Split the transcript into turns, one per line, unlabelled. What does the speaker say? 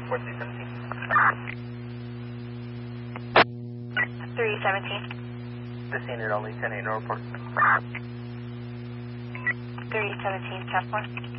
report 317.
317.
The scene at only 10-8, no report.
317, 10-4.